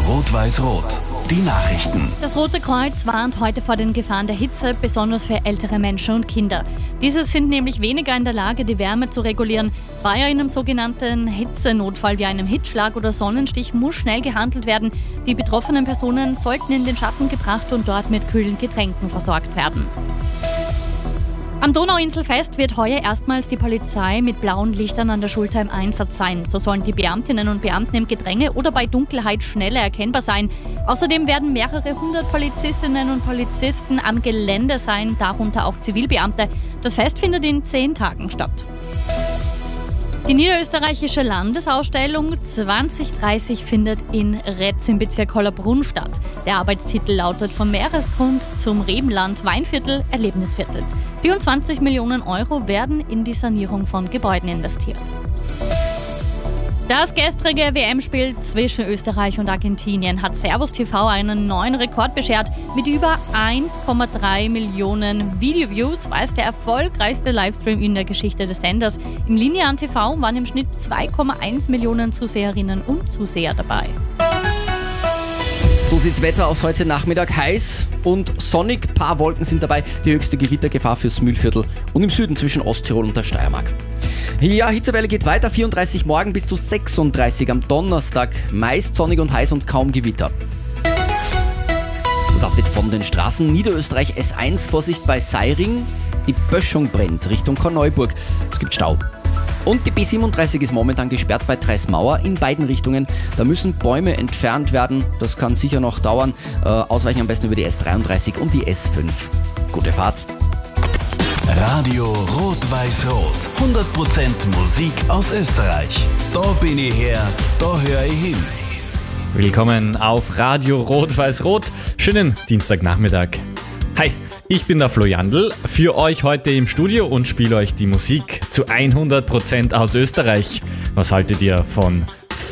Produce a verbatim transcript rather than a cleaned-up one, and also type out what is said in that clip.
Rot-Weiß-Rot. Die Nachrichten. Das Rote Kreuz warnt heute vor den Gefahren der Hitze, besonders für ältere Menschen und Kinder. Diese sind nämlich weniger in der Lage, die Wärme zu regulieren. Bei einem sogenannten Hitzenotfall wie einem Hitzschlag oder Sonnenstich muss schnell gehandelt werden. Die betroffenen Personen sollten in den Schatten gebracht und dort mit kühlen Getränken versorgt werden. Am Donauinselfest wird heuer erstmals die Polizei mit blauen Lichtern an der Schulter im Einsatz sein. So sollen die Beamtinnen und Beamten im Gedränge oder bei Dunkelheit schneller erkennbar sein. Außerdem werden mehrere hundert Polizistinnen und Polizisten am Gelände sein, darunter auch Zivilbeamte. Das Fest findet in zehn Tagen statt. Die niederösterreichische Landesausstellung zwanzig dreißig findet in Retz im Bezirk Hollabrunn statt. Der Arbeitstitel lautet Vom Meeresgrund zum Rebenland, Weinviertel, Erlebnisviertel. vierundzwanzig Millionen Euro werden in die Sanierung von Gebäuden investiert. Das gestrige W M-Spiel zwischen Österreich und Argentinien hat Servus T V einen neuen Rekord beschert. Mit über eins Komma drei Millionen Video-Views war es der erfolgreichste Livestream in der Geschichte des Senders. Im linearen T V waren im Schnitt zwei Komma eins Millionen Zuseherinnen und Zuseher dabei. So sieht's Wetter aus heute Nachmittag. Heiß und sonnig. Paar Wolken sind dabei. Die höchste Gewittergefahr fürs Mühlviertel und im Süden zwischen Osttirol und der Steiermark. Ja, Hitzewelle geht weiter. vierunddreißig morgen bis zu sechsunddreißig am Donnerstag. Meist sonnig und heiß und kaum Gewitter. Das Update von den Straßen. Niederösterreich S eins, Vorsicht bei Seiring. Die Böschung brennt Richtung Korneuburg. Es gibt Stau. Und die B siebenunddreißig ist momentan gesperrt bei Treismauer in beiden Richtungen. Da müssen Bäume entfernt werden. Das kann sicher noch dauern. Äh, ausweichen am besten über die S dreiunddreißig und die S fünf. Gute Fahrt. Radio Rot-Weiß-Rot. hundert Prozent Musik aus Österreich. Da bin ich her, da höre ich hin. Willkommen auf Radio Rot-Weiß-Rot. Schönen Dienstagnachmittag. Hi, ich bin der Flo Jandl, für euch heute im Studio und spiele euch die Musik zu hundert Prozent aus Österreich. Was haltet ihr von